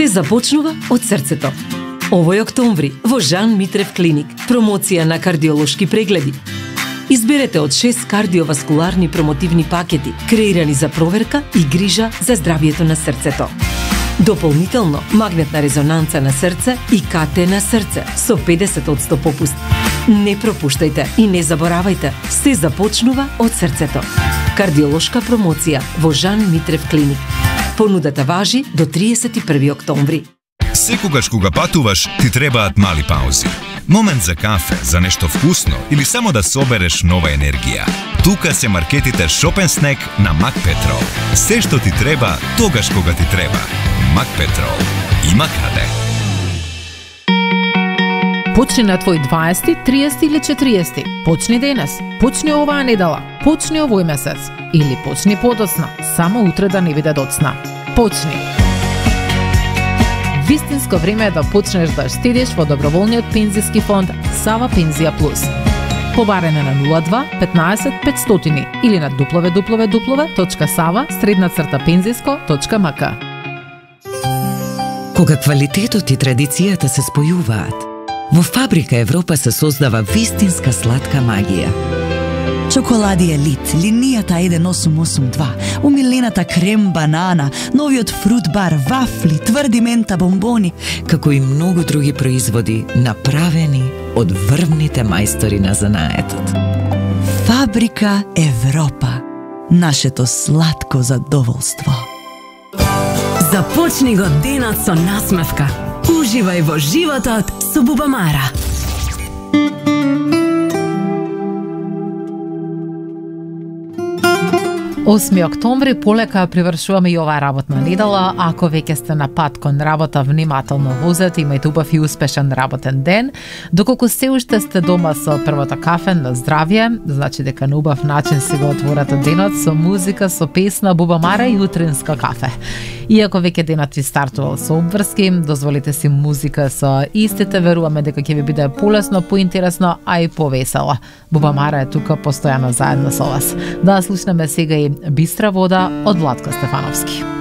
Се започнува од срцето. Овој октомври во Жан Митрев клиник промоција на кардиолошки прегледи. Изберете од 6 кардиоваскуларни промотивни пакети, креирани за проверка и грижа за здравието на срцето. Дополнително, магнетна резонанца на срце и КТ на срце со 50% попуст. Не пропуштајте и не заборавајте, се започнува од срцето. Кардиолошка промоција во Жан Митрев клиник. Понудата важи до 31 октомври. Секогаш кога патуваш, ти требаат мали паузи. Момент за кафе, за нешто вкусно или само да собереш нова енергија. Тука се маркетите Shop & Snack на Мак Петрол. Се што ти треба, тогаш кога ти треба. Мак Петрол. Има каде. Почни на твој 20, 30 или 40. Почни денес. Почни оваа недела. Почни овој месец. Или почни подоцна. Само утре да не биде доцна. Почни. Вистинско време е да почнеш да штедиш во доброволниот пензиски фонд Сава Пензија Плюс. Побарене на 02 15 500 или на www.sava_пензиско.мк. Кога квалитетот и традицијата се спојуваат, во Фабрика Европа се создава вистинска сладка магија. Чоколади Елит, линијата 1882, умилената крем банана, новиот фрут бар, вафли, тврди мента бомбони, како и многу други производи направени од врвните мајстори на занаетот. Фабрика Европа, нашето сладко задоволство. Започни го денот со насмевка. Уживај во животот со Бубамара. 8 октомври полека привршуваме и оваа работна недела. Ако веќе сте на пат кон работа, внимателно возете, имајте убав и успешен работен ден. Доколку се уште сте дома со првото кафе на здравје, значи дека на убав начин си го отворате денот со музика, со песна, Бубамара и утринско кафе. Иако веќе денот ви стартувал со обврски, дозволите си музика со истите, веруваме дека ќе ви биде полесно, поинтересно, а и повесело. Бубамара е тука постојано заедно со вас. Да слушнеме сега и Бистра вода од Владко Стефановски.